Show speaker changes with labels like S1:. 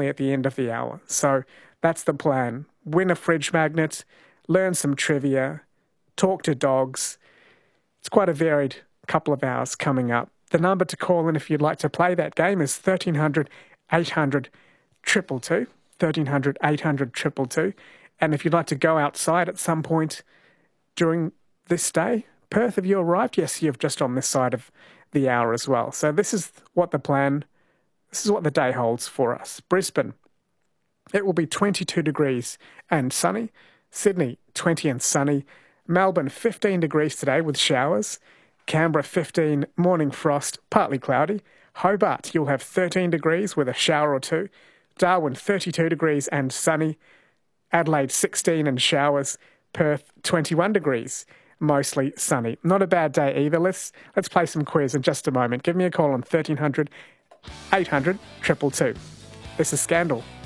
S1: only at the end of the hour. So that's the plan. Win a fridge magnet, learn some trivia, talk to dogs. It's quite a varied couple of hours coming up. The number to call in if you'd like to play that game is 1300 800 222, 1300 800 222. And if you'd like to go outside at some point during this day, Perth, have you arrived? Yes, you've just on this side of the hour as well. So this is what the day holds for us. Brisbane, it will be 22 degrees and sunny. Sydney, 20 and sunny. Melbourne, 15 degrees today with showers. Canberra, 15, morning frost, partly cloudy. Hobart, you'll have 13 degrees with a shower or two. Darwin, 32 degrees and sunny. Adelaide, 16 and showers. Perth, 21 degrees, mostly sunny. Not a bad day either. Let's play some quiz in just a moment. Give me a call on 1300 800 222. This is Scandal.